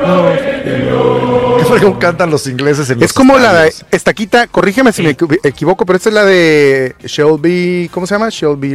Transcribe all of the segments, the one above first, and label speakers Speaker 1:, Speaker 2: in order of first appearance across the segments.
Speaker 1: ¿Qué fregón cantan los ingleses en los
Speaker 2: Es como
Speaker 1: estadios?
Speaker 2: la de Estaquita, corrígeme si me equivoco, pero esta es la de Shelby, ¿cómo se llama? Shelby.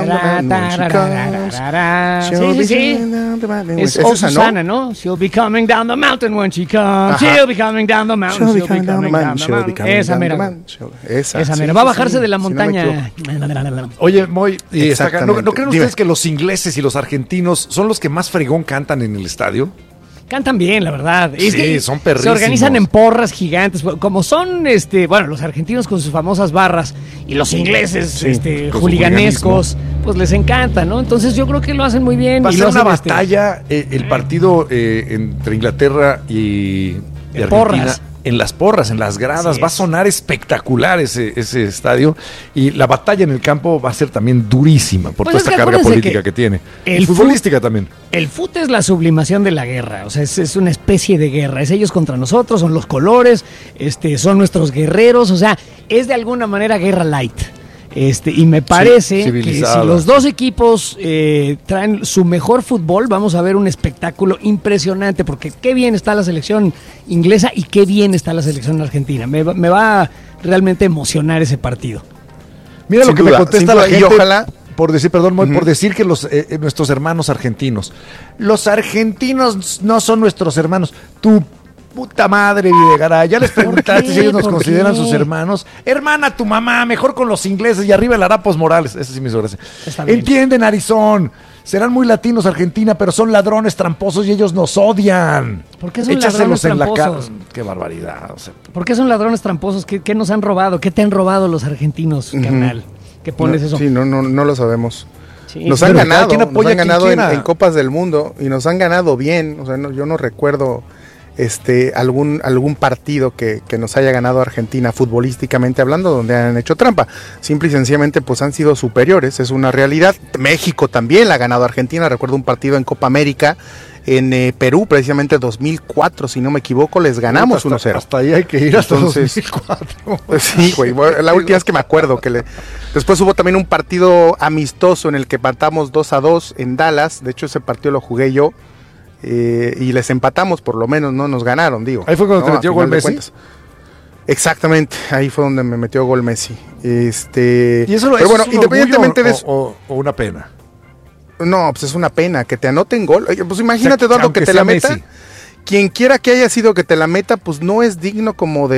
Speaker 3: Sí. Es
Speaker 2: esa,
Speaker 3: Susana, ¿no? She'll be coming down the mountain when she comes.
Speaker 2: Ajá.
Speaker 3: She'll be coming down the mountain. She'll be coming down the mountain. Esa mera. Esa mera. Va a bajarse de la montaña.
Speaker 1: Oye, Moy,
Speaker 2: Exactamente.
Speaker 1: ¿no creen
Speaker 2: Dime.
Speaker 1: ustedes que los ingleses y los argentinos son los que más fregón cantan en el estadio?
Speaker 3: Cantan bien, la verdad. Es
Speaker 1: Sí,
Speaker 3: que
Speaker 1: son
Speaker 3: se
Speaker 1: perrísimos.
Speaker 3: organizan en porras gigantes. Como son, bueno, los argentinos con sus famosas barras y los ingleses,
Speaker 2: Sí,
Speaker 1: con su
Speaker 3: juliganescos, pues les encanta, ¿no? Entonces yo creo que lo hacen muy bien.
Speaker 1: Va a
Speaker 3: y
Speaker 1: ser
Speaker 3: lo
Speaker 1: una
Speaker 3: hacen,
Speaker 1: batalla el partido entre Inglaterra y Argentina.
Speaker 3: porras.
Speaker 1: En las porras, en las gradas,
Speaker 3: Así
Speaker 1: va a
Speaker 3: es.
Speaker 1: sonar espectacular ese estadio y la batalla en el campo va a ser también durísima por
Speaker 3: Pues
Speaker 1: toda
Speaker 3: es
Speaker 1: esta
Speaker 3: que
Speaker 1: carga
Speaker 3: acuérdense
Speaker 1: política que tiene.
Speaker 3: el
Speaker 1: Y futbolística también.
Speaker 3: El fut es la sublimación de la guerra, o sea, es una especie de guerra, es ellos contra nosotros, son los colores, son nuestros guerreros, o sea, es de alguna manera guerra light. Y me parece que
Speaker 1: civilizada.
Speaker 3: si los dos equipos traen su mejor fútbol, vamos a ver un espectáculo impresionante, porque qué bien está la selección inglesa y qué bien está la selección argentina. Me va a realmente emocionar ese partido.
Speaker 1: Mira
Speaker 2: Sin
Speaker 1: lo que
Speaker 2: duda,
Speaker 1: me contesta
Speaker 2: sin
Speaker 1: la
Speaker 2: duda, y
Speaker 1: gente.
Speaker 2: ojalá-
Speaker 1: Por decir, perdón, Moy, por decir que nuestros hermanos argentinos. Los argentinos no son nuestros hermanos. Tu puta madre, Videgaray. Ya les preguntaste
Speaker 3: qué?
Speaker 1: si ellos nos
Speaker 3: ¿Por
Speaker 1: consideran
Speaker 3: qué?
Speaker 1: sus hermanos. Hermana, tu mamá, mejor con los ingleses y arriba el Harapos Morales. Ese sí me hizo gracia.
Speaker 3: Está bien.
Speaker 1: Entienden, Arizón. Serán muy latinos Argentina, pero son ladrones tramposos y ellos nos odian.
Speaker 3: ¿Por qué son
Speaker 1: Échaselos
Speaker 3: ladrones
Speaker 1: en la cara.
Speaker 3: tramposos?
Speaker 1: Qué barbaridad. O sea,
Speaker 3: ¿Por qué son ladrones tramposos? ¿Qué nos han robado? ¿Qué te han robado los argentinos, carnal? ¿Qué pones eso?
Speaker 2: Sí, no lo sabemos.
Speaker 3: Sí,
Speaker 2: Nos
Speaker 3: sí.
Speaker 2: han
Speaker 1: Pero cada
Speaker 2: ganado,
Speaker 1: quien apoya a quien
Speaker 2: en
Speaker 1: quiera.
Speaker 2: Copas del Mundo y nos han ganado bien. O sea, yo no recuerdo algún partido que nos haya ganado Argentina futbolísticamente hablando donde han hecho trampa. Simple y sencillamente pues han sido superiores, es una realidad. México también la ha ganado Argentina. Recuerdo un partido en Copa América en Perú, precisamente 2004, si no me equivoco, les ganamos 1-0.
Speaker 1: Hasta ahí hay que ir hasta
Speaker 2: Entonces,
Speaker 1: 2004.
Speaker 2: Pues sí, güey. La última vez que me acuerdo después hubo también un partido amistoso en el que empatamos 2-2 en Dallas. De hecho, ese partido lo jugué yo y les empatamos, por lo menos, no nos ganaron, digo.
Speaker 1: Ahí fue cuando te
Speaker 2: A
Speaker 1: metió
Speaker 2: final
Speaker 1: gol
Speaker 2: de
Speaker 1: Messi.
Speaker 2: cuentas. Exactamente, ahí fue donde me metió gol Messi.
Speaker 1: ¿Y eso,
Speaker 2: pero
Speaker 1: eso
Speaker 2: bueno,
Speaker 1: es un
Speaker 2: independientemente de
Speaker 1: orgullo
Speaker 2: eso,
Speaker 1: o una pena?
Speaker 2: no, pues es una pena que te anoten gol. Oye, pues imagínate, Eduardo,
Speaker 1: aunque
Speaker 2: que te
Speaker 1: sea
Speaker 2: la meta.
Speaker 1: Messi.
Speaker 2: Quien quiera que haya sido que te la meta, pues no es digno como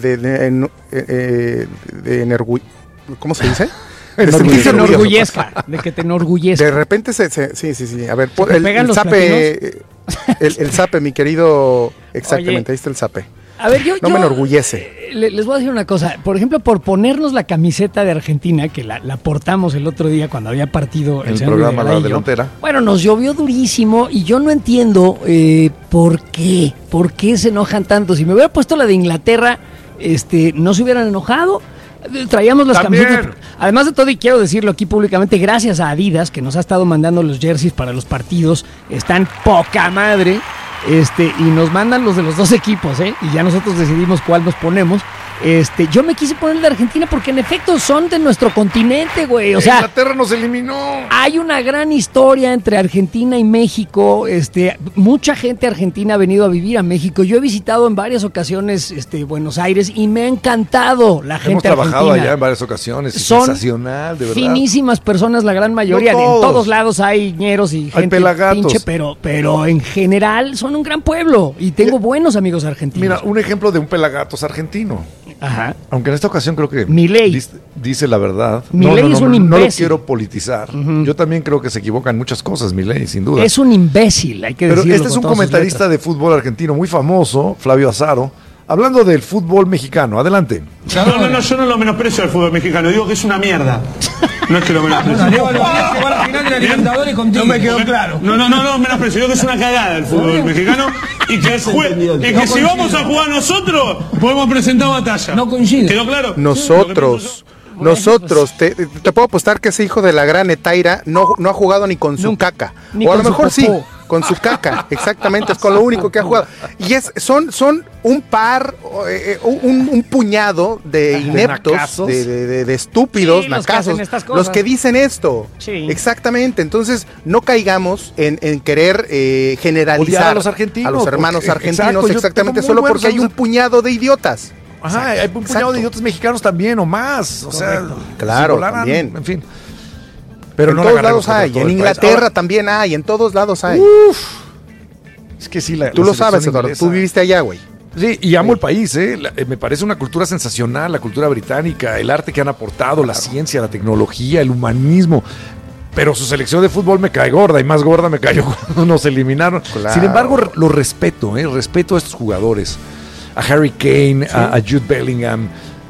Speaker 2: ¿cómo se dice?
Speaker 3: De que te
Speaker 2: Orgulloso.
Speaker 3: enorgullezca, de que te enorgullezca.
Speaker 2: De repente sí. A ver,
Speaker 3: ¿Se te pegan
Speaker 2: el
Speaker 3: los
Speaker 2: zape, el zape, mi querido, exactamente,
Speaker 3: Oye,
Speaker 2: ahí está el zape.
Speaker 3: A ver,
Speaker 2: No me enorgullece.
Speaker 3: Les voy a decir una cosa. Por ejemplo, por ponernos la camiseta de Argentina, que la portamos el otro día cuando había partido
Speaker 1: El
Speaker 3: señor
Speaker 1: programa
Speaker 3: Videgaray
Speaker 1: La
Speaker 3: y yo.
Speaker 1: Delantera.
Speaker 3: Bueno, nos llovió durísimo y yo no entiendo por qué. ¿Por qué se enojan tanto? Si me hubiera puesto la de Inglaterra, no se hubieran enojado. Traíamos las
Speaker 1: También.
Speaker 3: camisetas. Además de todo, y quiero decirlo aquí públicamente, gracias a Adidas, que nos ha estado mandando los jerseys para los partidos. Están poca madre. Y nos mandan los de los dos equipos, y ya nosotros decidimos cuál nos ponemos. Yo me quise poner el de Argentina porque en efecto son de nuestro continente, güey. O sea,
Speaker 1: Inglaterra nos eliminó.
Speaker 3: hay una gran historia entre Argentina y México. Mucha gente argentina ha venido a vivir a México. Yo he visitado en varias ocasiones Buenos Aires y me ha encantado la
Speaker 1: Hemos
Speaker 3: gente
Speaker 1: trabajado
Speaker 3: argentina.
Speaker 1: allá en varias ocasiones. y
Speaker 3: Son
Speaker 1: sensacional, de verdad.
Speaker 3: finísimas personas, la gran mayoría.
Speaker 1: No
Speaker 3: En
Speaker 1: todos.
Speaker 3: todos lados hay ñeros y gente
Speaker 1: pelagatos.
Speaker 3: pinche, pero en general son un gran pueblo y tengo buenos amigos argentinos.
Speaker 1: Mira, un ejemplo de un pelagatos argentino.
Speaker 3: Ajá.
Speaker 1: Aunque en esta ocasión creo que
Speaker 3: Milei.
Speaker 1: dice la verdad.
Speaker 3: Milei es un
Speaker 1: no lo
Speaker 3: imbécil.
Speaker 1: quiero politizar. Yo también creo que se equivoca en muchas cosas, Milei, sin duda.
Speaker 3: Es un imbécil, hay que
Speaker 1: Pero
Speaker 3: decirlo.
Speaker 1: este es
Speaker 3: con
Speaker 1: un
Speaker 3: todas sus
Speaker 1: comentarista
Speaker 3: letras.
Speaker 1: de fútbol argentino muy famoso, Flavio Azaro, hablando del fútbol mexicano. Adelante.
Speaker 4: No, yo no lo menosprecio al fútbol mexicano, digo que es una mierda. No es que lo menosprecio.
Speaker 5: No me quedó claro.
Speaker 4: No, menosprecio, digo que es una cagada el fútbol mexicano y que, si vamos a jugar nosotros, podemos presentar batalla.
Speaker 5: No coincide.
Speaker 4: ¿Quedó claro?
Speaker 2: Nosotros, te puedo apostar que ese hijo de la gran Etaira no ha jugado ni con su
Speaker 3: Nunca.
Speaker 2: caca.
Speaker 3: Ni
Speaker 2: O a
Speaker 3: con
Speaker 2: lo
Speaker 3: su
Speaker 2: mejor sí,
Speaker 3: popó.
Speaker 2: con su caca, exactamente, es con lo único que ha jugado. Y son un par, un puñado de ineptos, de estúpidos,
Speaker 3: sí, los que hacen
Speaker 2: nacazos,
Speaker 3: estas cosas.
Speaker 2: los que dicen esto.
Speaker 3: Sí.
Speaker 2: Exactamente, entonces no caigamos en querer generalizar
Speaker 1: Odiar a los argentinos,
Speaker 2: a los hermanos
Speaker 1: porque-
Speaker 2: argentinos,
Speaker 1: exacto, yo
Speaker 2: exactamente,
Speaker 1: tengo muy
Speaker 2: solo
Speaker 1: buenos
Speaker 2: porque hay un
Speaker 1: amigos-
Speaker 2: puñado de idiotas.
Speaker 1: Ajá, hay un puñado de idiotas mexicanos también o más. O sea,
Speaker 2: Claro,
Speaker 1: si volaran,
Speaker 2: también.
Speaker 1: En fin. Pero
Speaker 2: En
Speaker 1: no
Speaker 2: todos
Speaker 1: le agarremos
Speaker 2: lados hay,
Speaker 1: a todo
Speaker 2: en
Speaker 1: el país.
Speaker 2: Inglaterra
Speaker 1: Ahora,
Speaker 2: también hay, en todos lados hay.
Speaker 1: es que sí, la
Speaker 2: Tú
Speaker 1: la
Speaker 2: lo sabes,
Speaker 1: selección
Speaker 2: Eduardo,
Speaker 1: inglesa-
Speaker 2: tú viviste allá, güey.
Speaker 1: Sí, y amo el país, me parece una cultura sensacional, la cultura británica, el arte que han aportado, la ciencia, la tecnología, el humanismo. Pero su selección de fútbol me cae gorda y más gorda me cayó cuando nos eliminaron.
Speaker 2: Claro.
Speaker 1: Sin embargo, lo respeto, respeto a estos jugadores. A Harry Kane, a Jude Bellingham,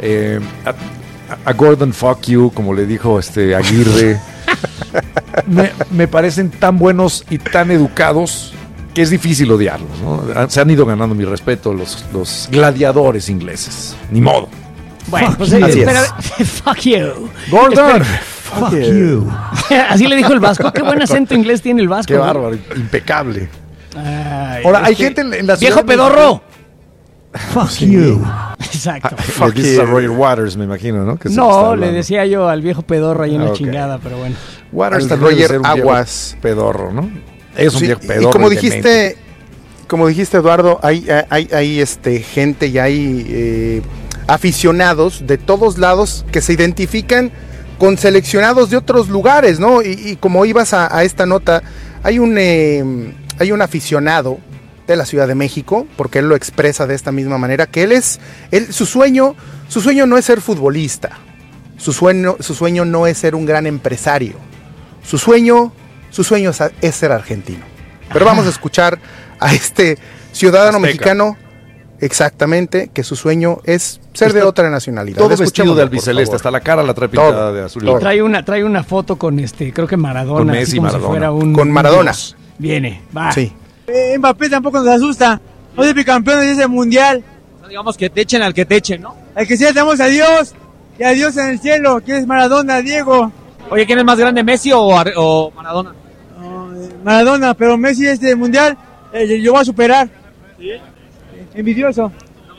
Speaker 1: a Gordon Fuck You, como le dijo Aguirre. me parecen tan buenos y tan educados que es difícil odiarlos, ¿no? Se han ido ganando mi respeto los gladiadores ingleses. Ni modo.
Speaker 3: Bueno, pues
Speaker 2: Así
Speaker 3: espera,
Speaker 2: es.
Speaker 3: fuck you.
Speaker 1: Gordon.
Speaker 3: Fuck you. Así le dijo el vasco. Qué buen acento inglés tiene el vasco.
Speaker 1: Qué bárbaro, impecable.
Speaker 3: Ay,
Speaker 1: Ahora, hay
Speaker 3: este,
Speaker 1: gente en la ciudad
Speaker 3: ¡viejo
Speaker 1: de México-
Speaker 3: pedorro! Fuck you. Exacto.
Speaker 1: Le dices a Roger Waters, me imagino, ¿no? Que se está
Speaker 3: No,
Speaker 1: hablando.
Speaker 3: le decía yo al viejo pedorro ahí en la
Speaker 1: Ok.
Speaker 3: chingada, pero bueno.
Speaker 1: Waters
Speaker 2: al
Speaker 1: también debe
Speaker 2: Roger
Speaker 1: ser un viejo
Speaker 2: Aguas.
Speaker 1: pedorro, ¿no? Es un
Speaker 2: Sí,
Speaker 1: viejo
Speaker 2: y
Speaker 1: pedorro.
Speaker 2: como
Speaker 1: y demente.
Speaker 2: dijiste, Eduardo, hay gente y hay aficionados de todos lados que se identifican con seleccionados de otros lugares, ¿no? Y como ibas a esta nota, hay un aficionado de la Ciudad de México, porque él lo expresa de esta misma manera, que su sueño no es ser futbolista, su sueño no es ser un gran empresario, su sueño es ser argentino. Pero vamos a escuchar a este ciudadano
Speaker 1: Azteca.
Speaker 2: mexicano, exactamente, que su sueño es ser de
Speaker 1: Está
Speaker 2: otra nacionalidad.
Speaker 1: Todo vestido
Speaker 2: Escuchémoslo,
Speaker 1: de
Speaker 2: por
Speaker 1: albiceleste,
Speaker 2: favor.
Speaker 1: hasta la cara la trae pintada
Speaker 2: Todo,
Speaker 1: de azul. y
Speaker 2: todo.
Speaker 1: blanco.
Speaker 3: Trae una foto con creo que Maradona.
Speaker 1: Con
Speaker 3: así
Speaker 1: Messi,
Speaker 3: como
Speaker 1: Maradona.
Speaker 3: si fuera un.
Speaker 2: Con Maradona.
Speaker 3: dios. Viene, va.
Speaker 2: Sí.
Speaker 5: Mbappé tampoco nos asusta. No es bicampeón de ese mundial. Digamos que te echen al que te echen, ¿no? Al que sea, te damos a Dios. Y a Dios en el cielo. ¿Quién es Maradona, Diego?
Speaker 6: Oye, ¿quién es más grande, Messi o Maradona?
Speaker 5: Maradona, pero Messi este mundial yo voy a superar. ¿Sí? Envidioso.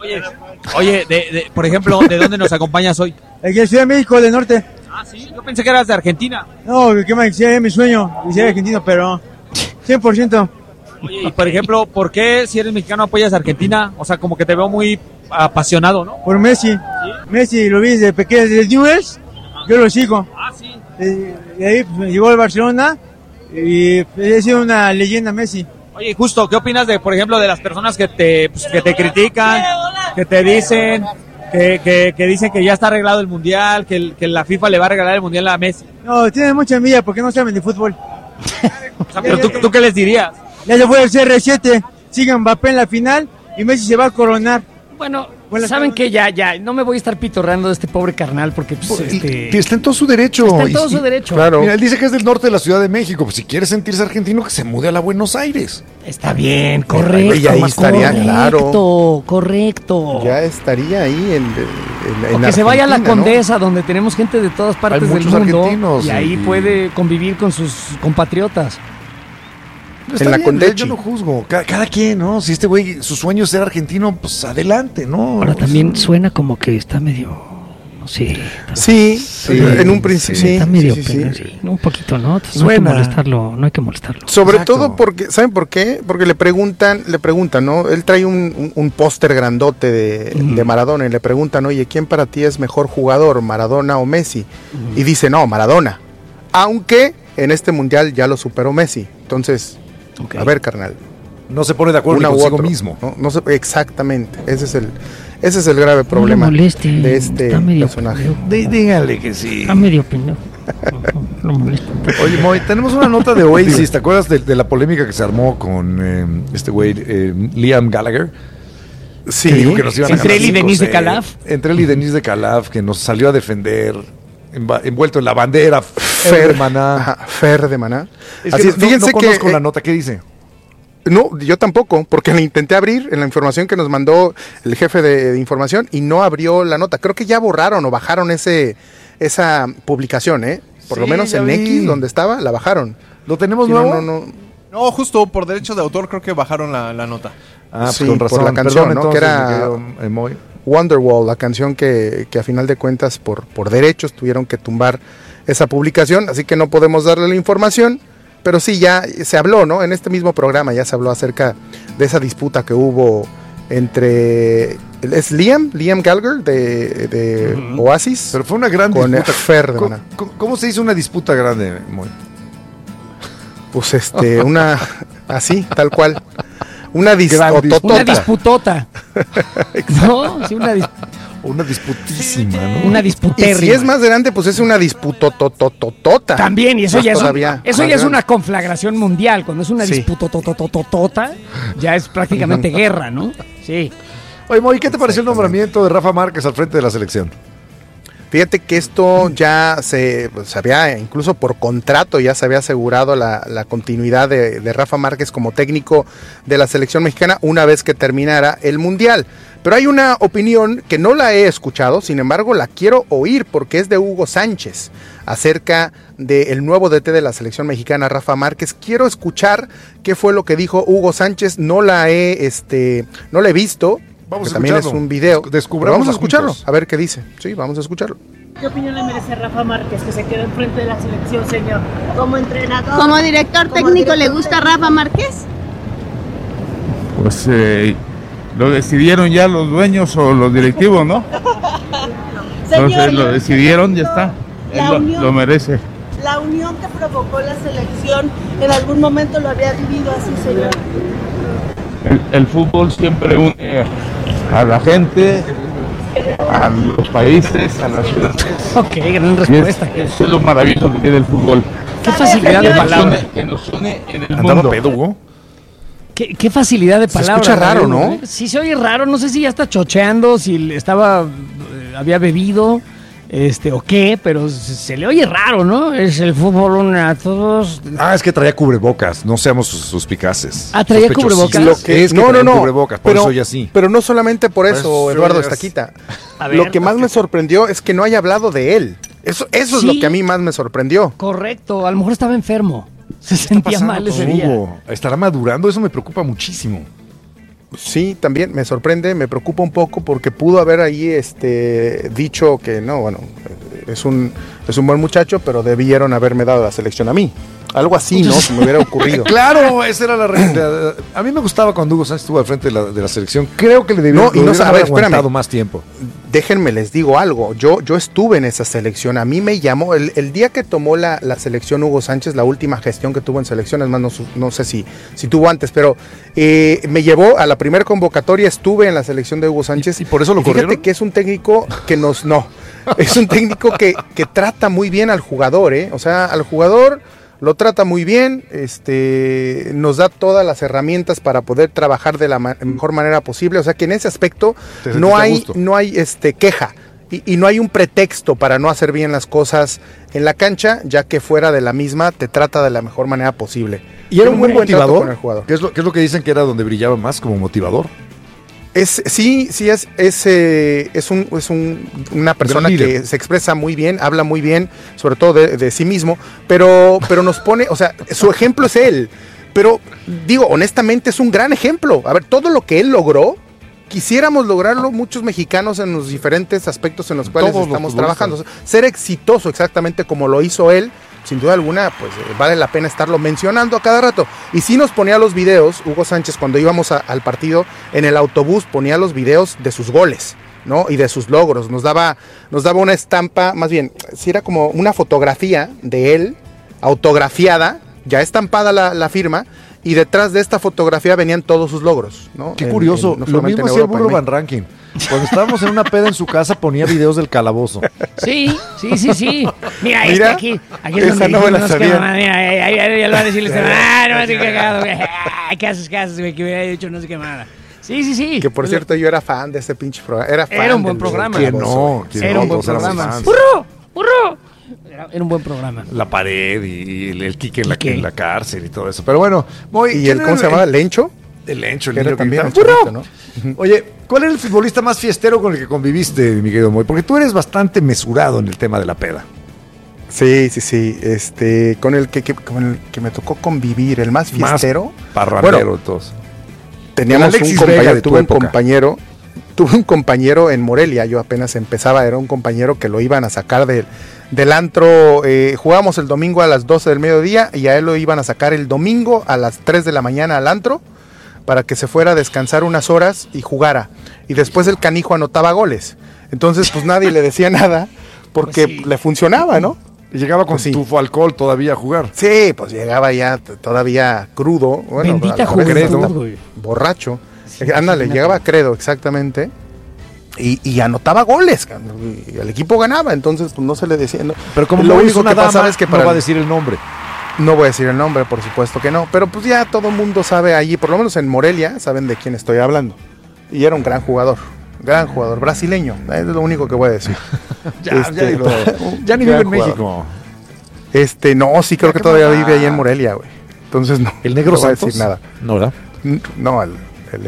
Speaker 6: Oye, por ejemplo, ¿de dónde nos acompañas hoy?
Speaker 5: El que es Ciudad de México del Norte.
Speaker 6: Ah, sí, yo pensé que eras de Argentina.
Speaker 5: No, que me decía mi sueño. Y ser argentino, pero 100%.
Speaker 6: Oye, y por ejemplo, ¿por qué si eres mexicano apoyas a Argentina? O sea, como que te veo muy apasionado, ¿no?
Speaker 5: Por Messi. Messi lo vi desde pequeño, desde Newell's. Yo lo sigo.
Speaker 6: Ah, sí.
Speaker 5: Y ahí pues, me llegó al Barcelona. Y pues, ha sido una leyenda Messi.
Speaker 6: Oye, justo, ¿qué opinas de, por ejemplo, de las personas que te critican, que te dicen que dicen que ya está arreglado el mundial, que la FIFA le va a regalar el mundial a Messi?
Speaker 5: No, tienen mucha envidia porque no saben de fútbol.
Speaker 6: O sea, pero ¿tú qué les dirías?
Speaker 5: Ya se fue el CR7, sigue Mbappé en la final y Messi se va a coronar.
Speaker 3: Bueno,
Speaker 5: Bueno,
Speaker 3: saben que ya, no me voy a estar pitorreando de este pobre carnal porque pues,
Speaker 1: Está en todo su derecho.
Speaker 3: está en todo
Speaker 1: Y-
Speaker 3: su derecho.
Speaker 2: Claro.
Speaker 1: Mira, él dice que es del norte de la Ciudad de México. Pues si quiere sentirse argentino, que se mude a la Buenos Aires.
Speaker 3: Está bien, correcto.
Speaker 2: Y ahí estaría,
Speaker 3: correcto, correcto.
Speaker 2: Ya estaría ahí en
Speaker 3: O que se vaya a la
Speaker 2: Argentina, ¿no?
Speaker 3: Condesa, donde tenemos gente de todas partes del
Speaker 1: muchos
Speaker 3: mundo.
Speaker 1: argentinos
Speaker 3: Y ahí
Speaker 1: y-
Speaker 3: puede convivir con sus compatriotas.
Speaker 1: Está
Speaker 2: En la
Speaker 1: bien,
Speaker 2: Condechi.
Speaker 1: yo no juzgo. Cada quien, ¿no? Si este güey, su sueño es ser argentino, pues adelante, ¿no?
Speaker 3: Ahora también suena como que está medio. No sé.
Speaker 2: Sí, en un principio sí.
Speaker 3: Está medio.
Speaker 2: sí, sí, sí.
Speaker 3: sí, un poquito, ¿no? Entonces,
Speaker 1: Suena.
Speaker 3: no hay que molestarlo.
Speaker 2: Sobre
Speaker 1: Exacto.
Speaker 2: todo porque, ¿saben por qué? Porque le preguntan, ¿no? Él trae un póster grandote de Maradona y le preguntan, oye, ¿quién para ti es mejor jugador, Maradona o Messi? Y dice, no, Maradona. Aunque en este mundial ya lo superó Messi. Entonces,
Speaker 3: Ok.
Speaker 2: a ver, carnal,
Speaker 1: No se pone de acuerdo
Speaker 2: una
Speaker 1: ni
Speaker 2: u
Speaker 1: consigo
Speaker 2: otro.
Speaker 1: mismo.
Speaker 2: No sé, exactamente. Ese es el grave problema
Speaker 3: moleste,
Speaker 2: de este
Speaker 3: está medio
Speaker 2: personaje.
Speaker 1: Díganle que sí.
Speaker 3: Está medio pendejo. No molesta.
Speaker 1: Oye, Moy, tenemos una nota de Oasis. ¿Te acuerdas de la polémica que se armó con este güey, Liam Gallagher?
Speaker 2: Sí,
Speaker 1: Que dijo que nos iban a
Speaker 3: Entre
Speaker 1: ganar
Speaker 3: él y
Speaker 1: 5-0.
Speaker 3: Denise de Calaf.
Speaker 1: Entre él y Denise de Calaf, que nos salió a defender, envuelto en la bandera,
Speaker 2: Fer
Speaker 1: de Maná.
Speaker 2: Ajá, Fer de Maná.
Speaker 1: Es
Speaker 2: Así
Speaker 1: que
Speaker 2: es,
Speaker 1: no
Speaker 2: fíjense que
Speaker 1: conozco la nota. ¿Qué dice?
Speaker 2: no, yo tampoco, porque la intenté abrir en la información que nos mandó el jefe de información y no abrió la nota. Creo que ya borraron o bajaron esa publicación, ¿eh? Por lo
Speaker 1: Sí,
Speaker 2: menos
Speaker 1: ya
Speaker 2: en
Speaker 1: vi.
Speaker 2: X, donde estaba, la bajaron.
Speaker 1: ¿Lo tenemos
Speaker 2: Sí,
Speaker 1: nuevo?
Speaker 2: no.
Speaker 7: No, justo por derecho de autor creo que bajaron la nota.
Speaker 1: Ah, pues
Speaker 2: Sí,
Speaker 1: con razón.
Speaker 2: por la canción,
Speaker 1: Perdón,
Speaker 2: ¿no? Que
Speaker 1: entonces,
Speaker 2: era-
Speaker 1: mi querido, Moy.
Speaker 2: Wonderwall, la canción que a final de cuentas por derechos tuvieron que tumbar esa publicación, así que no podemos darle la información, pero sí ya se habló, ¿no? En este mismo programa ya se habló acerca de esa disputa que hubo entre es Liam Gallagher de Oasis
Speaker 1: Pero fue una gran
Speaker 2: con
Speaker 1: disputa.
Speaker 2: Ferdinand.
Speaker 1: ¿Cómo se hizo una disputa grande, Moy?
Speaker 2: Pues una así, tal cual. Una
Speaker 1: Gran
Speaker 3: Una
Speaker 2: disputota.
Speaker 3: disputota. No, sí,
Speaker 1: Una disputísima, ¿no?
Speaker 3: una
Speaker 2: Y
Speaker 3: disputérrima.
Speaker 2: si es más grande, pues es una disputotototota.
Speaker 3: También, y eso
Speaker 2: Más
Speaker 3: ya es,
Speaker 2: todavía
Speaker 3: eso
Speaker 2: más
Speaker 3: ya es
Speaker 2: grande.
Speaker 3: una conflagración mundial. Cuando es una
Speaker 2: Sí.
Speaker 3: disputotototota, ya es prácticamente guerra, ¿no? Sí.
Speaker 1: Oye, Moy, ¿qué te pareció el nombramiento de Rafa Márquez al frente de la selección?
Speaker 2: Fíjate que esto ya se había, incluso por contrato, ya se había asegurado la continuidad de Rafa Márquez como técnico de la selección mexicana una vez que terminara el Mundial. Pero hay una opinión que no la he escuchado, sin embargo la quiero oír porque es de Hugo Sánchez acerca del nuevo DT de la selección mexicana, Rafa Márquez. Quiero escuchar qué fue lo que dijo Hugo Sánchez. No la he visto.
Speaker 1: Vamos a
Speaker 2: también es
Speaker 1: escucharlo.
Speaker 2: un video.
Speaker 1: Descubrámoslo
Speaker 2: Pero vamos a escucharlo,
Speaker 1: juntos.
Speaker 2: a ver qué dice. Sí, vamos a escucharlo.
Speaker 8: ¿Qué opinión le merece Rafa Márquez que se quede enfrente de la selección, señor? Como entrenador.
Speaker 9: Como director
Speaker 8: como
Speaker 9: técnico, ¿le
Speaker 8: director
Speaker 9: gusta
Speaker 8: técnico.
Speaker 9: Rafa Márquez?
Speaker 10: Pues lo decidieron ya los dueños o los directivos, ¿no?
Speaker 8: Señor,
Speaker 10: Entonces lo decidieron, ya está.
Speaker 8: La
Speaker 10: Él
Speaker 8: unión.
Speaker 10: lo merece.
Speaker 8: la unión que provocó la selección, ¿en algún momento lo había vivido así, señor?
Speaker 10: El fútbol siempre une a la gente, a los países, a las ciudades.
Speaker 3: Ok, gran
Speaker 10: Y
Speaker 3: respuesta.
Speaker 10: eso es lo maravilloso que tiene el fútbol.
Speaker 3: Qué facilidad de
Speaker 10: Que nos
Speaker 3: palabra.
Speaker 10: une- que nos une en el
Speaker 1: ¿Andaba
Speaker 10: mundo.
Speaker 1: pedo, Hugo?
Speaker 3: Qué facilidad de
Speaker 2: Se
Speaker 3: palabra.
Speaker 2: escucha raro,
Speaker 3: Raúl,
Speaker 2: ¿no?
Speaker 3: ¿eh? Sí, se oye raro. No sé si ya está chocheando, si estaba, había bebido, o qué, pero se le oye raro, ¿no? Es el fútbol une a todos.
Speaker 1: Ah, es que traía cubrebocas, no seamos suspicaces.
Speaker 3: Ah, traía
Speaker 1: Sospechosísimos.
Speaker 3: cubrebocas.
Speaker 1: Es que traía cubrebocas, por eso soy así.
Speaker 2: Pero no solamente por eso,
Speaker 1: Pues,
Speaker 2: Eduardo
Speaker 1: oigas.
Speaker 2: Estaquita.
Speaker 3: A ver,
Speaker 2: Lo que más me sorprendió es que no haya hablado de él. Eso es
Speaker 3: Sí.
Speaker 2: lo que a mí más me sorprendió.
Speaker 3: Correcto, a lo mejor estaba enfermo. Se sentía mal ese día.
Speaker 1: Hugo? ¿Estará madurando? Eso me preocupa muchísimo.
Speaker 2: Sí, también me sorprende, me preocupa un poco porque pudo haber ahí dicho que no, bueno, es un buen muchacho, pero debieron haberme dado la selección a mí. Algo así, ¿no? Se me hubiera ocurrido.
Speaker 1: Claro, esa era la realidad. A mí me gustaba cuando Hugo Sánchez estuvo al frente de la selección. Creo que le debieron,
Speaker 2: No, y no,
Speaker 1: debieron
Speaker 2: a
Speaker 1: haber
Speaker 2: ver, espérame.
Speaker 1: aguantado más tiempo.
Speaker 2: Déjenme les digo algo, yo estuve en esa selección, a mí me llamó, el día que tomó la selección Hugo Sánchez, la última gestión que tuvo en selecciones, más no sé si tuvo antes, pero me llevó a la primera convocatoria, estuve en la selección de Hugo Sánchez.
Speaker 1: ¿Y por eso lo
Speaker 2: fíjate
Speaker 1: corrieron?
Speaker 2: que es un técnico que es un técnico que trata muy bien al jugador, o sea, al jugador lo trata muy bien, nos da todas las herramientas para poder trabajar de la mejor manera posible, o sea que en ese aspecto
Speaker 1: Te
Speaker 2: no
Speaker 1: sentiste a
Speaker 2: hay,
Speaker 1: gusto.
Speaker 2: queja y no hay un pretexto para no hacer bien las cosas en la cancha, ya que fuera de la misma te trata de la mejor manera posible.
Speaker 1: ¿Y era un buen
Speaker 2: buen trato
Speaker 1: motivador?
Speaker 2: con el jugador.
Speaker 1: ¿Qué es lo que dicen que era donde brillaba más como motivador?
Speaker 2: Una persona
Speaker 1: Gran líder.
Speaker 2: que se expresa muy bien, habla muy bien, sobre todo de sí mismo, pero nos pone, o sea, su ejemplo es él. Pero digo, honestamente es un gran ejemplo. A ver, todo lo que él logró, quisiéramos lograrlo muchos mexicanos en los diferentes aspectos en los cuales
Speaker 1: Todos los
Speaker 2: estamos
Speaker 1: futbolistas.
Speaker 2: trabajando. Ser exitoso exactamente como lo hizo él, sin duda alguna, pues vale la pena estarlo mencionando a cada rato. Y sí nos ponía los videos, Hugo Sánchez, cuando íbamos al partido, en el autobús ponía los videos de sus goles, ¿no? Y de sus logros. Nos daba una estampa, más bien, sí era como una fotografía de él, autografiada, ya estampada la firma, y detrás de esta fotografía venían todos sus logros, ¿no?
Speaker 1: Qué curioso.
Speaker 2: no
Speaker 1: Lo
Speaker 2: solamente
Speaker 1: mismo
Speaker 2: en
Speaker 1: hacía el
Speaker 2: Europa,
Speaker 1: burro
Speaker 2: en
Speaker 1: Van
Speaker 2: México.
Speaker 1: Ranking. Cuando estábamos en una peda en su casa ponía videos del calabozo.
Speaker 3: Sí. Mira,
Speaker 2: Mira,
Speaker 3: aquí es
Speaker 2: esa
Speaker 3: donde
Speaker 2: no me la
Speaker 3: dijimos,
Speaker 2: sabía.
Speaker 3: mamá, mira, ya lo va a decir no sé qué cagado, güey. ¿Qué haces, güey? Que hubiera dicho no sé qué nada. Sí.
Speaker 2: Que por cierto, yo era fan de ese pinche programa.
Speaker 3: Era un buen
Speaker 2: del
Speaker 3: programa.
Speaker 1: ¿Quién
Speaker 2: Calabozo.
Speaker 1: no?
Speaker 3: Era un buen
Speaker 1: Todos éramos
Speaker 3: programa.
Speaker 1: fans.
Speaker 3: ¡Burro! Era un buen programa.
Speaker 1: La pared y el Quique en
Speaker 3: Quique.
Speaker 1: la cárcel y todo eso. Pero bueno,
Speaker 2: ¿Y el cómo se llamaba? ¿Lencho?
Speaker 1: El Lencho, el
Speaker 2: Que era
Speaker 1: niño que
Speaker 2: también
Speaker 1: gritaba,
Speaker 2: el
Speaker 1: ¡burro!
Speaker 2: chavito, ¿no?
Speaker 1: Oye, ¿cuál era el futbolista más fiestero con el que conviviste, mi querido Moy? Porque tú eres bastante mesurado en el tema de la peda.
Speaker 2: Sí. Con el que me tocó convivir, el más fiestero.
Speaker 1: Parrandero, todos.
Speaker 2: Teníamos
Speaker 1: Alexis
Speaker 2: un
Speaker 1: Vega
Speaker 2: compañero,
Speaker 1: de tu
Speaker 2: tuve un compañero en Morelia, yo apenas empezaba, era un compañero que lo iban a sacar del antro, jugábamos el domingo a las 12 del mediodía y a él lo iban a sacar el domingo a las 3 de la mañana al antro para que se fuera a descansar unas horas y jugara. Y después el canijo anotaba goles. Entonces pues nadie le decía nada porque
Speaker 3: Pues sí.
Speaker 2: le funcionaba, ¿no?
Speaker 1: Y llegaba con
Speaker 2: Sí.
Speaker 1: tufo alcohol todavía a jugar.
Speaker 2: Sí, pues llegaba ya todavía crudo. Bueno,
Speaker 3: Bendita
Speaker 2: a veces
Speaker 3: juventud,
Speaker 2: hasta
Speaker 3: güey.
Speaker 2: borracho.
Speaker 3: Sí,
Speaker 2: Ándale,
Speaker 3: imagínate.
Speaker 2: llegaba credo, exactamente. Y anotaba goles, cabrón, y el equipo ganaba, entonces pues no se le decía. No.
Speaker 1: Pero como
Speaker 2: lo
Speaker 1: no es
Speaker 2: único
Speaker 1: una
Speaker 2: que
Speaker 1: dama,
Speaker 2: pasaba es que
Speaker 1: no va a decir el nombre.
Speaker 2: no voy a decir el nombre, por supuesto que no, pero pues ya todo el mundo sabe allí, por lo menos en Morelia, saben de quién estoy hablando. Y era un gran jugador, brasileño, es lo único que voy a decir.
Speaker 1: Ya ni vive en México.
Speaker 2: No, sí creo que todavía vive ahí en Morelia, güey. Entonces no.
Speaker 1: ¿El negro
Speaker 2: no voy a
Speaker 1: Santos?
Speaker 2: decir nada.
Speaker 1: No, ¿verdad?
Speaker 2: No, él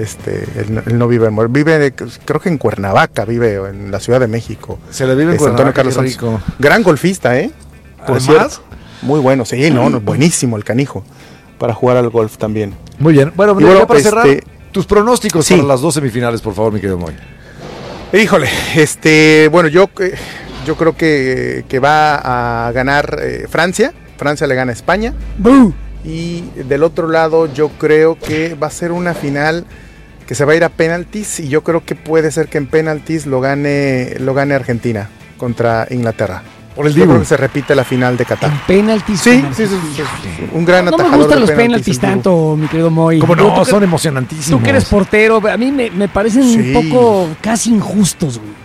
Speaker 2: no vive en Morelia, vive creo que en Cuernavaca, vive o en la Ciudad de México.
Speaker 1: Se le vive en
Speaker 2: Antonio
Speaker 1: Cuernavaca,
Speaker 2: Carlos
Speaker 1: qué
Speaker 2: Santos.
Speaker 1: rico.
Speaker 2: Gran golfista, por
Speaker 1: ¿Además?
Speaker 2: cierto. Muy bueno, sí, no, buenísimo el canijo para jugar al golf también.
Speaker 1: Muy bien. Bueno,
Speaker 2: Y bueno,
Speaker 1: ya para cerrar, tus pronósticos
Speaker 2: sí.
Speaker 1: para las 2 semifinales, por favor, mi querido Moy.
Speaker 2: Híjole, bueno, yo creo que va a ganar Francia. Francia le gana a España.
Speaker 3: ¡Bú!
Speaker 2: Y del otro lado yo creo que va a ser una final que se va a ir a penaltis y yo creo que puede ser que en penaltis lo gane Argentina contra Inglaterra.
Speaker 1: Por el
Speaker 2: Yo
Speaker 1: Dibu.
Speaker 2: creo que se repite la final de Qatar.
Speaker 3: En penaltis.
Speaker 2: Sí,
Speaker 3: penaltis.
Speaker 2: un gran
Speaker 3: No me
Speaker 2: atajador
Speaker 3: gustan
Speaker 2: de
Speaker 3: los
Speaker 2: penaltis,
Speaker 3: penaltis
Speaker 2: el Dibu.
Speaker 3: tanto, mi querido Moy.
Speaker 1: ¿Cómo no?
Speaker 3: Tú que-
Speaker 1: Son emocionantísimos.
Speaker 3: Tú que eres portero, a mí me parecen
Speaker 2: Sí.
Speaker 3: un poco casi injustos, güey.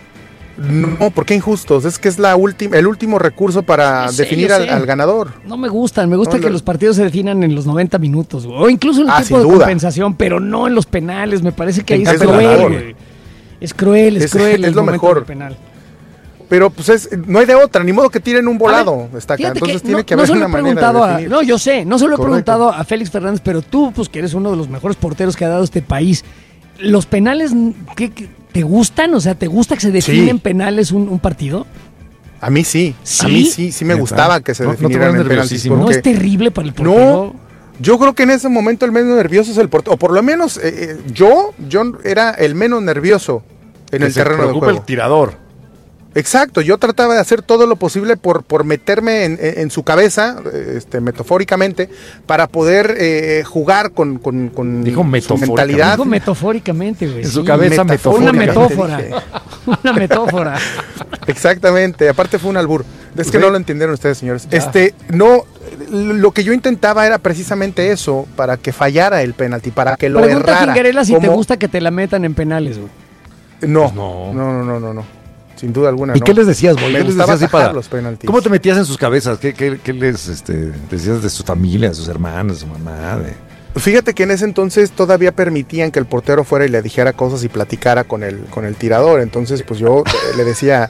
Speaker 2: No, ¿por qué injustos? Es que es el último recurso para
Speaker 3: Yo sé,
Speaker 2: definir
Speaker 3: yo sé.
Speaker 2: al ganador.
Speaker 3: No me gustan, me gusta
Speaker 2: No,
Speaker 3: que
Speaker 2: lo-
Speaker 3: los partidos se definan en los 90 minutos, güey. O incluso en el
Speaker 2: Ah,
Speaker 3: tiempo de
Speaker 2: sin duda.
Speaker 3: compensación, pero no en los penales. Me parece que ahí es
Speaker 2: Es lo
Speaker 3: cruel,
Speaker 2: mejor.
Speaker 3: güey. Es cruel
Speaker 2: Es
Speaker 3: el
Speaker 2: lo
Speaker 3: momento
Speaker 2: mejor.
Speaker 3: del penal.
Speaker 2: Pero pues no hay de otra, ni modo que tiren un volado. Está acá.
Speaker 3: Fíjate
Speaker 2: Entonces
Speaker 3: que
Speaker 2: tiene
Speaker 3: no-
Speaker 2: que
Speaker 3: no
Speaker 2: haber
Speaker 3: se lo
Speaker 2: una
Speaker 3: he
Speaker 2: manera de
Speaker 3: preguntado
Speaker 2: definir.
Speaker 3: no, yo sé, no se lo he
Speaker 2: Correcto.
Speaker 3: preguntado a Félix Fernández, pero tú, pues que eres uno de los mejores porteros que ha dado este país. ¿Los penales qué te gustan? O sea, ¿te gusta que se definen
Speaker 2: Sí.
Speaker 3: en penales un partido?
Speaker 2: A mí sí.
Speaker 3: ¿Sí?
Speaker 2: A mí sí me
Speaker 1: ¿Neta?
Speaker 2: gustaba que se
Speaker 1: ¿No te
Speaker 2: definieran
Speaker 1: pones
Speaker 2: en penaltis.
Speaker 1: nerviosísimo?
Speaker 3: ¿No
Speaker 2: porque-
Speaker 3: es terrible para el portero?
Speaker 2: No, yo creo que en ese momento el menos nervioso es el portero. O por lo menos yo era el menos nervioso en el terreno de
Speaker 1: preocupa
Speaker 2: juego.
Speaker 1: el tirador.
Speaker 2: Exacto, yo trataba de hacer todo lo posible por meterme en su cabeza, metafóricamente, para poder jugar con
Speaker 1: Dijo
Speaker 2: su
Speaker 1: metafóricamente.
Speaker 2: mentalidad.
Speaker 3: Digo metafóricamente, güey.
Speaker 1: En su
Speaker 3: sí.
Speaker 1: cabeza
Speaker 3: Una
Speaker 2: metafóricamente,
Speaker 3: metáfora.
Speaker 2: dije.
Speaker 3: Una metáfora.
Speaker 2: Exactamente, aparte fue un albur. Es que
Speaker 1: Sí.
Speaker 2: no lo entendieron ustedes, señores. No, lo que yo intentaba era precisamente eso, para que fallara el penalti, para que lo
Speaker 3: Pregunta a
Speaker 2: errara.
Speaker 3: Fingarela si te
Speaker 2: Como-
Speaker 3: gusta que te la metan en penales, güey.
Speaker 2: No,
Speaker 1: No.
Speaker 2: no. Sin duda alguna.
Speaker 1: ¿Y
Speaker 2: no.
Speaker 1: qué les decías, Moy?
Speaker 2: Me
Speaker 1: ¿Qué les
Speaker 2: gustaba
Speaker 1: decías así
Speaker 2: atajar
Speaker 1: para-
Speaker 2: los penaltis.
Speaker 1: ¿Cómo te metías en sus cabezas? ¿Qué les decías de su familia, de sus hermanos, de su mamá?
Speaker 2: Fíjate que en ese entonces todavía permitían que el portero fuera y le dijera cosas y platicara con el tirador. Entonces, pues yo le decía,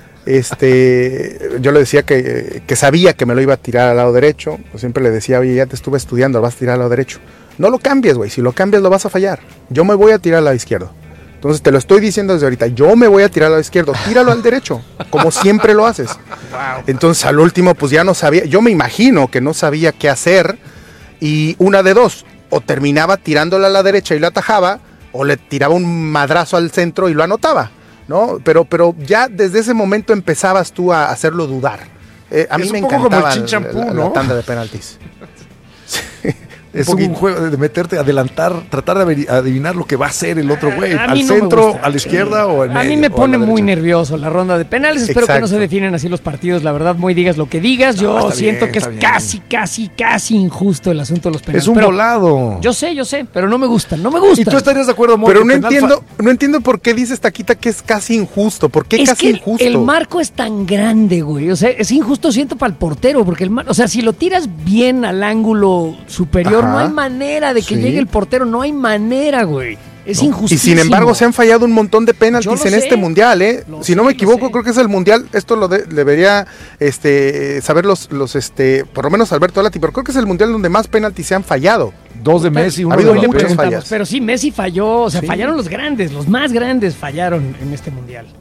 Speaker 2: yo le decía que sabía que me lo iba a tirar al lado derecho. Yo siempre le decía, oye, ya te estuve estudiando, lo vas a tirar al lado derecho. No lo cambies, güey. Si lo cambias, lo vas a fallar. Yo me voy a tirar al lado izquierdo. Entonces te lo estoy diciendo desde ahorita. Yo me voy a tirar al lado izquierdo. Tíralo al derecho, como siempre lo haces. Entonces al último, pues ya no sabía. Yo me imagino que no sabía qué hacer. Y una de dos. O terminaba tirándolo a la derecha y lo atajaba. O le tiraba un madrazo al centro y lo anotaba, ¿no? Pero ya desde ese momento empezabas tú a hacerlo dudar. A mí
Speaker 1: Es
Speaker 2: me
Speaker 1: un poco como
Speaker 2: encantaba
Speaker 1: el chinchampú,
Speaker 2: la
Speaker 1: ¿no?
Speaker 2: tanda de penaltis.
Speaker 1: Es un juego de meterte, adelantar, tratar de adivinar lo que va a hacer el otro güey.
Speaker 3: A mí
Speaker 1: Al
Speaker 3: no me
Speaker 1: centro,
Speaker 3: gusta.
Speaker 1: a la izquierda o en
Speaker 3: A mí
Speaker 1: medio,
Speaker 3: me
Speaker 1: o a
Speaker 3: pone
Speaker 1: la
Speaker 3: muy
Speaker 1: derecha.
Speaker 3: nervioso la ronda de penales. Espero que no se
Speaker 2: Exacto.
Speaker 3: definen así los partidos. La verdad, muy digas lo que digas. Yo
Speaker 1: está
Speaker 3: siento
Speaker 1: bien,
Speaker 3: que es
Speaker 1: está bien.
Speaker 3: casi injusto el asunto de los penales.
Speaker 1: Es un
Speaker 3: Pero
Speaker 1: volado.
Speaker 3: Yo sé, pero no me gustan. No me gustan.
Speaker 1: ¿Y tú estarías de acuerdo, Moy,
Speaker 2: Pero
Speaker 1: que
Speaker 2: no
Speaker 1: penal
Speaker 2: entiendo por qué dices, Taquita, que es casi injusto. ¿Por qué
Speaker 3: Es
Speaker 2: casi
Speaker 3: que
Speaker 2: injusto?
Speaker 3: el marco es tan grande, güey. O sea, es injusto, siento, para el portero. Porque o sea, si lo tiras bien al ángulo superior,
Speaker 2: Ajá.
Speaker 3: no hay manera de que
Speaker 2: Sí.
Speaker 3: llegue el portero. No hay manera, güey. Es injusto.
Speaker 2: Y sin embargo se han fallado un montón de
Speaker 3: Yo
Speaker 2: penaltis
Speaker 3: lo
Speaker 2: en
Speaker 3: sé.
Speaker 2: este mundial, ¿eh?
Speaker 3: Lo
Speaker 2: Si no
Speaker 3: sé,
Speaker 2: me
Speaker 3: lo
Speaker 2: equivoco,
Speaker 3: sé.
Speaker 2: creo que es el mundial. Esto lo debería saber por lo menos Alberto Lati, pero creo que es el mundial donde más penaltis se han fallado.
Speaker 1: 2 de Messi, uno
Speaker 2: ha habido
Speaker 1: de
Speaker 3: Le
Speaker 2: muchas
Speaker 1: Mbappé.
Speaker 3: preguntamos,
Speaker 2: fallas.
Speaker 3: pero sí, Messi falló. O sea,
Speaker 2: Sí.
Speaker 3: fallaron los grandes. Los más grandes fallaron en este mundial.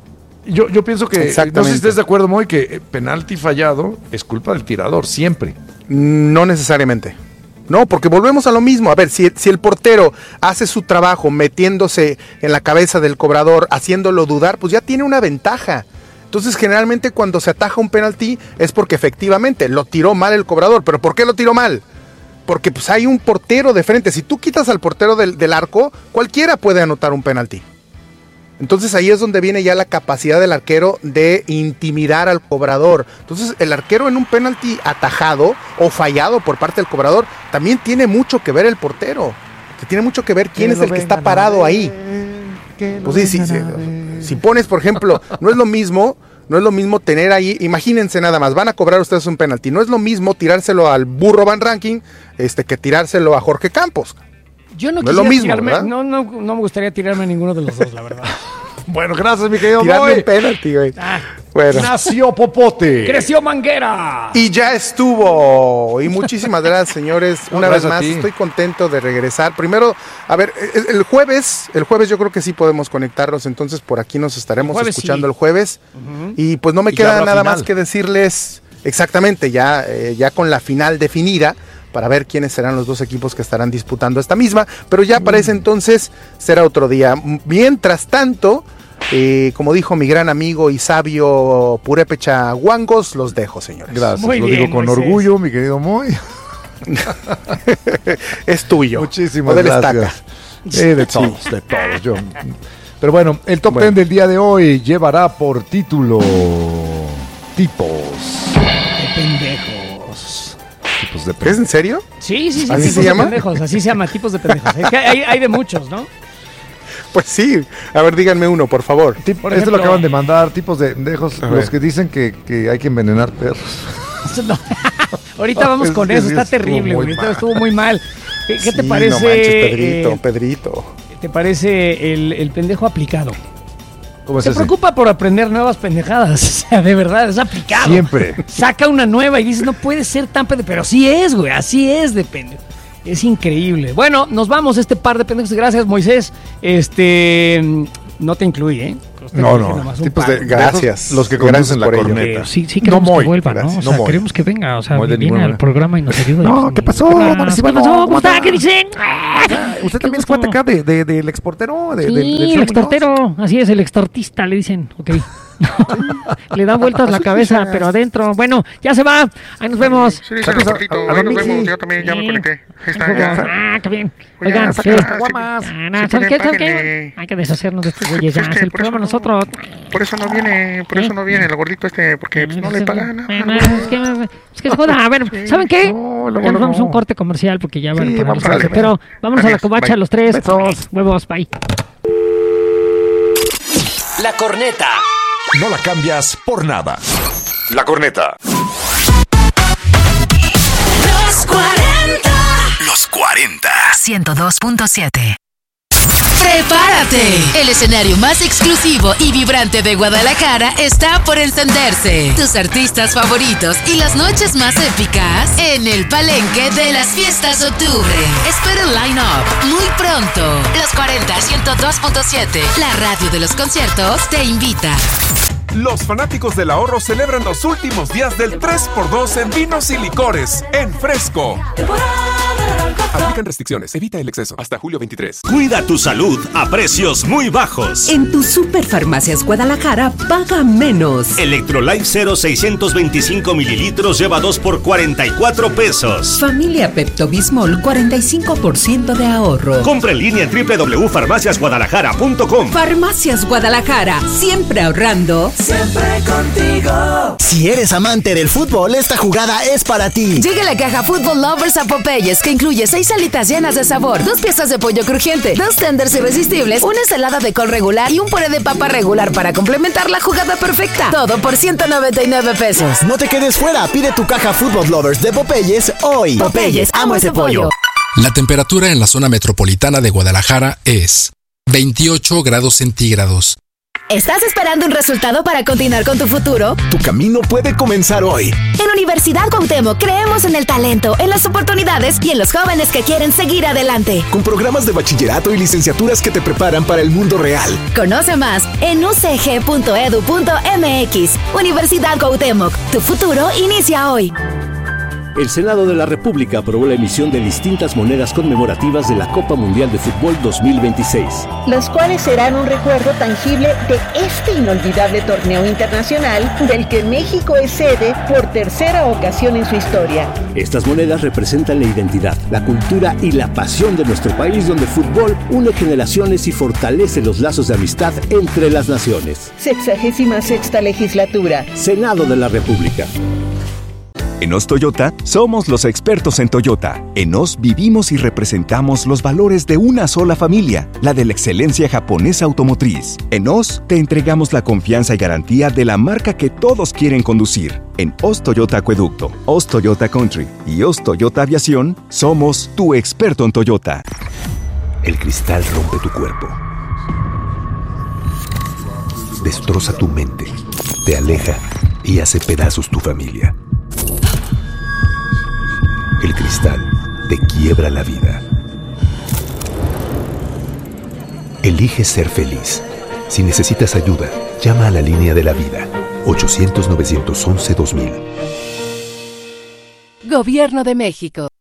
Speaker 1: Yo pienso que, no sé
Speaker 2: Exactamente.
Speaker 1: si estés de acuerdo, Moy, que penalti fallado es culpa del tirador, siempre.
Speaker 2: No necesariamente. No, porque volvemos a lo mismo. A ver, si el portero hace su trabajo metiéndose en la cabeza del cobrador, haciéndolo dudar, pues ya tiene una ventaja. Entonces, generalmente cuando se ataja un penalti es porque efectivamente lo tiró mal el cobrador. ¿Pero por qué lo tiró mal? Porque pues hay un portero de frente. Si tú quitas al portero del arco, cualquiera puede anotar un penalti. Entonces ahí es donde viene ya la capacidad del arquero de intimidar al cobrador. Entonces el arquero en un penalti atajado o fallado por parte del cobrador, también tiene mucho que ver el portero. Que tiene mucho que ver quién es el que está parado ahí. Pues sí, si pones, por ejemplo, no es lo mismo tener ahí, imagínense nada más, van a cobrar ustedes un penalti. No es lo mismo tirárselo al burro Van Ranking que tirárselo a Jorge Campos.
Speaker 3: Yo no
Speaker 2: No es lo
Speaker 3: quisiera
Speaker 2: mismo,
Speaker 3: tirarme,
Speaker 2: ¿verdad?
Speaker 3: no me gustaría tirarme a ninguno de los dos, la verdad.
Speaker 1: Bueno, gracias, mi querido
Speaker 2: Tirarme
Speaker 1: Moy.
Speaker 2: un penalti, güey.
Speaker 3: Ah,
Speaker 2: Bueno.
Speaker 1: Nació Popote.
Speaker 3: ¡Creció Manguera!
Speaker 2: Y ya estuvo. Y muchísimas gracias, señores. Una vez
Speaker 1: Gracias a
Speaker 2: más,
Speaker 1: ti.
Speaker 2: estoy contento de regresar. Primero, a ver, el jueves yo creo que sí podemos conectarnos, entonces por aquí nos estaremos
Speaker 3: El jueves
Speaker 2: escuchando
Speaker 3: sí.
Speaker 2: el jueves. Y pues no me
Speaker 1: Y ya
Speaker 2: queda
Speaker 1: habrá
Speaker 2: nada
Speaker 1: final.
Speaker 2: más que decirles exactamente, ya con la final definida, para ver quiénes serán los dos equipos que estarán disputando esta misma, pero ya para ese entonces será otro día. Mientras tanto, como dijo mi gran amigo y sabio Purépecha Guangos, los dejo, señores.
Speaker 1: Gracias,
Speaker 3: Muy
Speaker 1: lo
Speaker 3: bien,
Speaker 1: digo con
Speaker 3: Moisés.
Speaker 1: orgullo, mi querido Moy.
Speaker 2: Es tuyo.
Speaker 1: Muchísimas
Speaker 2: O del
Speaker 1: gracias.
Speaker 2: Estaca.
Speaker 1: De todos, de todos. Pero bueno, el top 10 del día de hoy llevará por título Tipos.
Speaker 3: ¡Qué pendejos!
Speaker 1: Tipos de
Speaker 2: ¿Es en serio?
Speaker 3: Sí,
Speaker 2: ¿Así
Speaker 3: tipos
Speaker 2: se
Speaker 3: de
Speaker 2: llama?
Speaker 3: pendejos, así se llama, tipos de pendejos. Es que hay de muchos, ¿no?
Speaker 2: Pues sí. A ver, díganme uno, por favor.
Speaker 1: Esto
Speaker 3: ejemplo-
Speaker 1: lo acaban de mandar, tipos de pendejos,
Speaker 2: A ver.
Speaker 1: los que dicen que hay que envenenar perros.
Speaker 3: No. Ahorita vamos
Speaker 1: Es
Speaker 3: con
Speaker 1: que
Speaker 3: eso,
Speaker 1: sí
Speaker 3: está
Speaker 1: estuvo
Speaker 3: terrible,
Speaker 1: muy
Speaker 3: güey. Esto
Speaker 1: mal.
Speaker 3: estuvo muy mal. ¿Qué te
Speaker 2: Sí,
Speaker 3: parece?
Speaker 2: No manches, Pedrito.
Speaker 3: ¿Te parece el pendejo aplicado?
Speaker 1: ¿Cómo es
Speaker 3: Se
Speaker 1: ese?
Speaker 3: preocupa por aprender nuevas pendejadas. O sea, de verdad, es aplicado.
Speaker 1: Siempre.
Speaker 3: Saca una nueva y dices, no puede ser tan pendejo. Pero sí es, güey, así es de pendejo. Es increíble. Bueno, nos vamos este par de pendejos. Gracias, Moisés. No te incluí, ¿eh? Usted
Speaker 1: No,
Speaker 3: dije
Speaker 1: no.
Speaker 3: nomás un
Speaker 1: Tipos
Speaker 3: par.
Speaker 1: de
Speaker 2: Gracias.
Speaker 1: los que
Speaker 2: Gracias
Speaker 1: conducen la
Speaker 2: por ello.
Speaker 1: corneta.
Speaker 9: Sí,
Speaker 1: No
Speaker 9: queremos
Speaker 1: Moy,
Speaker 9: que vuelva, ¿no?
Speaker 1: gracias.
Speaker 9: O sea,
Speaker 1: No Moy.
Speaker 9: queremos que venga, o sea,
Speaker 1: Moy de
Speaker 9: viene
Speaker 1: ninguna
Speaker 9: al
Speaker 1: manera.
Speaker 9: programa y nos ayuda.
Speaker 1: No, ¿qué pasó?
Speaker 9: Hola,
Speaker 1: Don
Speaker 9: ¿qué
Speaker 1: Iván?
Speaker 9: pasó?
Speaker 1: ¿Cómo
Speaker 9: ¿Cómo está?
Speaker 1: está?
Speaker 9: ¿Qué dicen?
Speaker 1: Usted
Speaker 9: ¿Qué
Speaker 1: también es
Speaker 9: gusto?
Speaker 1: cuate acá del exportero.
Speaker 9: Sí, el extortero, así es, el extortista, le dicen. Ok. Le dan vueltas la cabeza, pero adentro. Bueno, ya se va. Ahí nos vemos.
Speaker 11: Sí, se lo cortito.
Speaker 1: a
Speaker 11: Ahí nos
Speaker 1: Miki.
Speaker 11: vemos. Yo también ya me conecté. Ahí está,
Speaker 9: Juegos.
Speaker 11: ya.
Speaker 9: Ah, qué bien.
Speaker 11: Oye,
Speaker 9: Oigan,
Speaker 11: saca
Speaker 9: sí.
Speaker 11: las caguamas.
Speaker 9: ¿Saben qué? ¿Saben qué? Hay que deshacernos de estos güeyes ya.
Speaker 11: Pues es
Speaker 9: Es
Speaker 11: que
Speaker 9: el
Speaker 11: por eso
Speaker 9: programa
Speaker 11: no-
Speaker 9: nosotros.
Speaker 11: Por eso no viene el gordito porque pues, no le pagan
Speaker 9: Bueno,
Speaker 11: nada.
Speaker 9: es que se joda. A ver, ¿saben qué?
Speaker 1: No,
Speaker 9: Ya nos vamos a un corte comercial porque ya van a poner
Speaker 1: vamos
Speaker 9: los
Speaker 1: a
Speaker 9: cortes.
Speaker 1: darle.
Speaker 9: Pero vámonos a la
Speaker 11: Adiós,
Speaker 9: covacha
Speaker 11: bye.
Speaker 9: los tres.
Speaker 1: Besos.
Speaker 9: Huevos, bye.
Speaker 12: La corneta.
Speaker 13: No la cambias por nada. La corneta.
Speaker 12: Los 40.
Speaker 13: Los 40.
Speaker 14: 102.7.
Speaker 15: ¡Prepárate! El escenario más exclusivo y vibrante de Guadalajara está por encenderse. Tus artistas favoritos y las noches más épicas en el Palenque de las Fiestas de Octubre. Espera el line-up muy pronto. Los 40 102.7, la radio de los conciertos, te invita.
Speaker 16: Los fanáticos del ahorro celebran los últimos días del 3x2 en vinos y licores en Fresco. Aplican restricciones, evita el exceso. Hasta julio 23.
Speaker 17: Cuida tu salud a precios muy bajos.
Speaker 14: En tu Superfarmacias Guadalajara, paga menos.
Speaker 17: Electrolyte 0 625 mililitros lleva 2 por 44 pesos.
Speaker 14: Familia Pepto-Bismol, 45% de ahorro.
Speaker 17: Compra en línea en www.farmaciasguadalajara.com.
Speaker 14: Farmacias Guadalajara, siempre ahorrando.
Speaker 12: Siempre contigo.
Speaker 18: Si eres amante del fútbol, esta jugada es para ti.
Speaker 15: Llega la caja Football Lovers a Popeyes, que incluye 6 alitas llenas de sabor, 2 piezas de pollo crujiente, 2 tenders irresistibles, una ensalada de col regular y un puré de papa regular para complementar la jugada perfecta. Todo por 199 pesos.
Speaker 18: No te quedes fuera, pide tu caja Football Lovers de Popeyes hoy.
Speaker 15: Popeyes, amo ese pollo.
Speaker 19: La temperatura en la zona metropolitana de Guadalajara es 28 grados centígrados. ¿Estás esperando un resultado para continuar con tu futuro?
Speaker 18: Tu camino puede comenzar hoy.
Speaker 19: En Universidad Cuauhtémoc creemos en el talento, en las oportunidades y en los jóvenes que quieren seguir adelante.
Speaker 18: Con programas de bachillerato y licenciaturas que te preparan para el mundo real.
Speaker 19: Conoce más en ucg.edu.mx. Universidad Cuauhtémoc, tu futuro inicia hoy.
Speaker 20: El Senado de la República aprobó la emisión de distintas monedas conmemorativas de la Copa Mundial de Fútbol 2026.
Speaker 21: Las cuales serán un recuerdo tangible de este inolvidable torneo internacional del que México es sede por tercera ocasión en su historia.
Speaker 20: Estas monedas representan la identidad, la cultura y la pasión de nuestro país, donde el fútbol une generaciones y fortalece los lazos de amistad entre las naciones.
Speaker 21: 66ª legislatura.
Speaker 20: Senado de la República.
Speaker 22: En Oz Toyota somos los expertos en Toyota. En Oz vivimos y representamos los valores de una sola familia, la de la excelencia japonesa automotriz. En Oz te entregamos la confianza y garantía de la marca que todos quieren conducir. En Oz Toyota Acueducto, Oz Toyota Country y Oz Toyota Aviación, somos tu experto en Toyota.
Speaker 23: El cristal rompe tu cuerpo. Destroza tu mente, te aleja y hace pedazos tu familia. El cristal te quiebra la vida. Elige ser feliz. Si necesitas ayuda, llama a la línea de la vida. 800-911-2000.
Speaker 15: Gobierno de México.